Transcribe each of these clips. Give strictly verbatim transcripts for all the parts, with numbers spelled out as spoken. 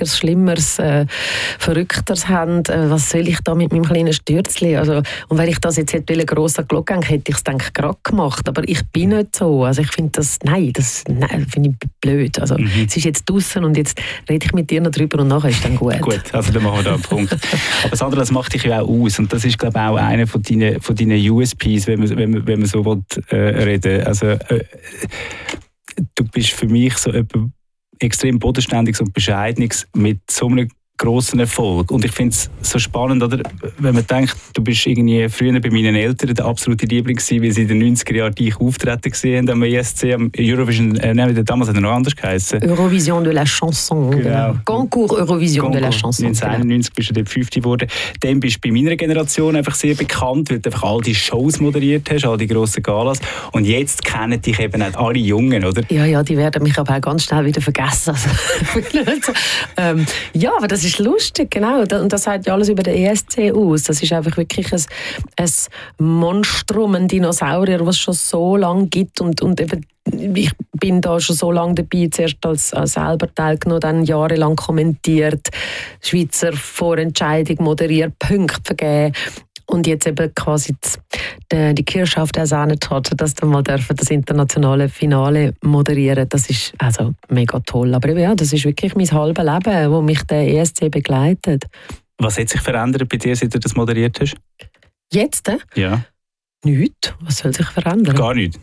Lustigeres, Schlimmeres, äh, Verrückteres haben. Äh, was soll ich da mit meinem kleinen Stürzli? Also, und wenn ich das jetzt hätte gross an die Glocke hängen, hätte ich es denke gerade gemacht. Aber ich bin nicht so. Also ich finde das, nein, das nein, finde ich blöd. Also mhm. es ist jetzt draussen und jetzt rede ich mit dir noch drüber und nachher ist dann gut. Gut, also dann machen wir da einen Punkt. Aber Sandra, das macht dich ja auch aus und das ist, glaube ich, auch einer von deinen, von deinen U S Ps, wenn man, wenn man, wenn man so will, äh, reden. Also äh, du bist für mich so etwas extrem bodenständiges und bescheidenes mit so einem grossen Erfolg. Und ich finde es so spannend, oder? Wenn man denkt, du bist irgendwie früher bei meinen Eltern der absolute Liebling gewesen, weil sie in den neunziger Jahren dich auftreten gesehen haben am E S C, am Eurovision, äh, nein, damals hat er noch anders geheißen. Eurovision de la Chanson. Genau. Concours Eurovision Concours. de la Chanson. neunzehnhunderteinundneunzig bist du dort Fünfte geworden. Dann bist du bei meiner Generation einfach sehr bekannt, weil du einfach all die Shows moderiert hast, all die grossen Galas. Und jetzt kennen dich eben auch alle Jungen, oder? Ja, ja, die werden mich aber auch ganz schnell wieder vergessen. Also, ähm, ja, aber das ist lustig, genau. Und das sagt ja alles über den E S C aus. Das ist einfach wirklich ein, ein Monstrum, ein Dinosaurier, was es schon so lange gibt. Und, und eben, ich bin da schon so lange dabei, zuerst als, als selber teilgenommen, dann jahrelang kommentiert, Schweizer Vorentscheidung moderiert, Punkte vergeben. Und jetzt eben quasi die, die Kirsche auf der Sahnetorte, dass dann mal dürfen das internationale Finale moderieren. Das ist also mega toll. Aber ja, das ist wirklich mein halbes Leben, wo mich der E S C begleitet. Was hat sich verändert bei dir, seit du das moderiert hast? Jetzt? Äh? Ja. Nichts. Was soll sich verändern? Gar nichts.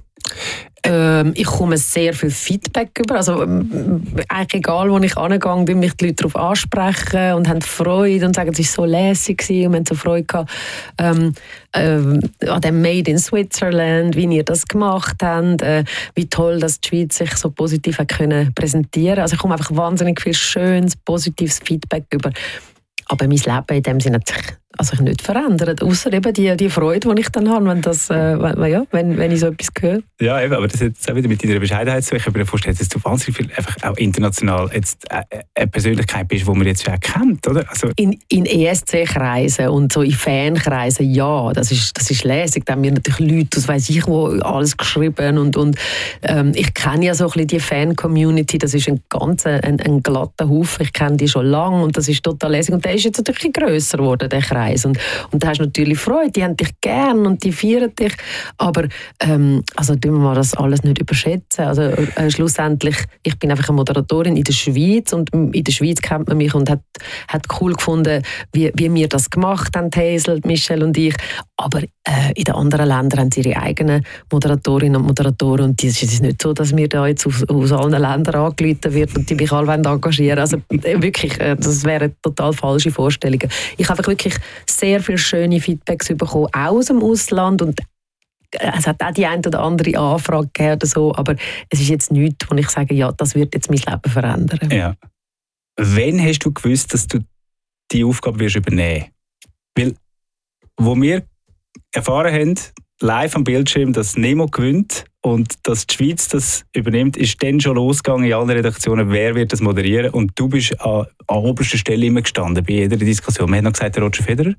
Ähm, ich komme sehr viel Feedback über. Also, ähm, eigentlich egal, wo ich hingehe, bin mich die Leute darauf ansprechen und haben Freude und sagen, es war so lässig und wir haben so Freude gehabt, ähm, ähm, an dem Made in Switzerland, wie ihr das gemacht habt, äh, wie toll, dass die Schweiz sich so positiv hat können präsentieren. Also ich komme einfach wahnsinnig viel schönes, positives Feedback über. Aber mein Leben in dem Sinne hat sich also nicht verändert, außer eben die, die Freude, die ich dann habe, wenn, das, äh, wenn, ja, wenn, wenn ich so etwas höre. Ja, eben, aber das hat jetzt auch wieder mit deiner Bescheidenheit zu. Ich kann mir vorstellen, dass du wahnsinnig viel, einfach auch international jetzt äh, eine Persönlichkeit bist, die man jetzt auch kennt, oder? Also in, in E S C-Kreisen und so in Fankreisen, ja, das ist, das ist lässig. Da haben wir natürlich Leute, das weiss ich, wo alles geschrieben und, und ähm, ich kenne ja so ein bisschen die Fan-Community, das ist ein ganz ein, ein glatter Haufen, ich kenne die schon lange und das ist total lässig und der ist jetzt natürlich ein bisschen grösser geworden, der Kreis. Und, und da hast du natürlich Freude, die haben dich gern und die feiern dich. Aber ähm, also tun wir das alles nicht überschätzen. Also äh, schlussendlich, ich bin einfach eine Moderatorin in der Schweiz und in der Schweiz kennt man mich und hat, hat cool gefunden, wie, wie wir das gemacht haben, Hazel, Michelle und ich. Aber äh, in den anderen Ländern haben sie ihre eigenen Moderatorinnen und Moderatoren und es ist nicht so, dass mir da jetzt aus, aus allen Ländern angerufen wird und die mich alle engagieren wollen. Also äh, wirklich, äh, das wären total falsche Vorstellungen. Ich habe wirklich sehr viele schöne Feedbacks bekommen, auch aus dem Ausland und es hat auch die eine oder andere Anfrage gegeben oder so, aber es ist jetzt nichts, wo ich sage, ja, das wird jetzt mein Leben verändern. Ja. Wann hast du gewusst, dass du die Aufgabe wirst übernehmen? Weil, wo wir erfahren haben, live am Bildschirm, dass Nemo gewinnt und dass die Schweiz das übernimmt, ist dann schon losgegangen in allen Redaktionen, wer wird das moderieren und du bist an, an oberster Stelle immer gestanden bei jeder Diskussion. Man hat noch gesagt, Roger Federer.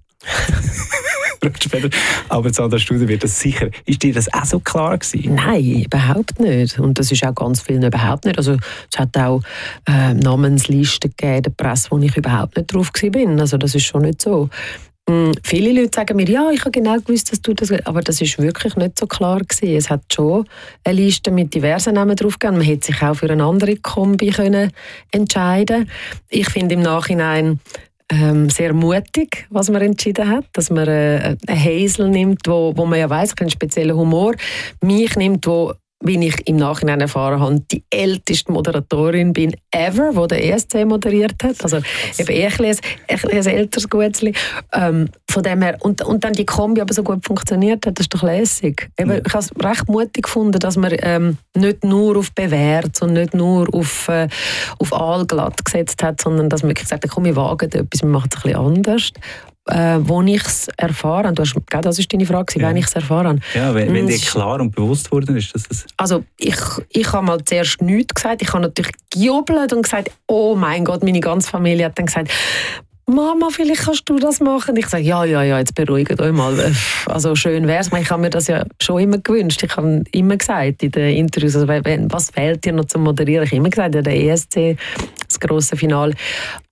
Roger Federer. Aber Sandra Studer wird das sicher. Ist dir das auch so klar gewesen? Nein, überhaupt nicht. Und das ist auch ganz vielen überhaupt nicht. Also es hat auch äh, Namenslisten gegeben in der Presse, wo ich überhaupt nicht drauf war. Also das ist schon nicht so. Mm, viele Leute sagen mir, ja, ich habe genau gewusst, dass du das... Aber das ist wirklich nicht so klar gewesen. Es hat schon eine Liste mit diversen Namen drauf gegeben. Man hätte sich auch für eine andere Kombi können entscheiden. Ich finde im Nachhinein ähm, sehr mutig, was man entschieden hat, dass man äh, eine Hazel nimmt, wo, wo man ja weiss, einen speziellen Humor, mich nimmt, wo, wie ich im Nachhinein erfahren habe, die älteste Moderatorin bin ever, die der E S C moderiert hat. Also eben ich ein, ein, ein älteres Gutzli. Ähm, von dem her, und, und dann die Kombi aber so gut funktioniert hat, das ist doch lässig. Eben, ja. Ich habe es recht mutig gefunden, dass man ähm, nicht nur auf bewährt und nicht nur auf, äh, auf allglatt gesetzt hat, sondern dass man wirklich gesagt hat, komm, wir wagen etwas, wir machen es ein bisschen anders. Äh, wo ich es erfahren habe, du hast, gell, das ist deine Frage, ja. Wenn ich es erfahren habe. Ja, wenn, wenn dir klar und bewusst worden ist, dass es... Also ich, ich habe mal zuerst nichts gesagt, ich habe natürlich gejubelt und gesagt, oh mein Gott, meine ganze Familie hat dann gesagt, Mama, vielleicht kannst du das machen. Ich sage, ja, ja, ja, jetzt beruhigt euch mal. Also schön wäre es. Ich habe mir das ja schon immer gewünscht. Ich habe immer gesagt in den Interviews, also, was fehlt dir noch zum Moderieren? Ich habe immer gesagt, ja, der E S C, das grosse Finale.